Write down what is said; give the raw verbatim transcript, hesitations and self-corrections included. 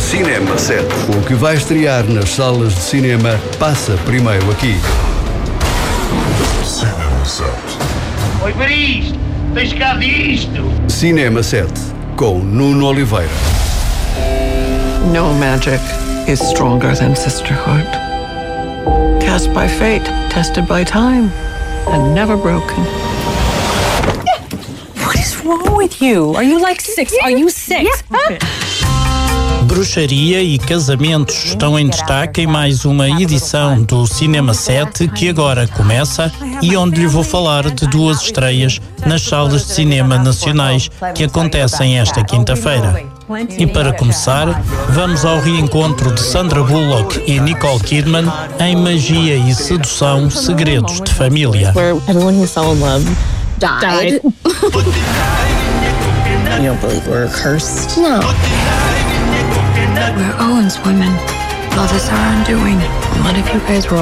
Cinema sete. O que vai estrear nas salas de cinema passa primeiro aqui. Cinema sete. Oi, para isto! Tens cá disto! Cinema sete, com Nuno Oliveira. No magic is stronger than sisterhood. Cast by fate, tested by time, and never broken. What is wrong with you? Are you like six? Are you six? Bruxaria e casamentos estão em destaque em mais uma edição do Cinema sete, que agora começa e onde lhe vou falar de duas estreias nas salas de cinema nacionais que acontecem esta quinta-feira. E para começar, vamos ao reencontro de Sandra Bullock e Nicole Kidman em Magia e Sedução, Segredos de Família. Where everyone who fell in love died. You don't believe we're cursed? No. We're Owen's women. Love is our undoing. What if you guys were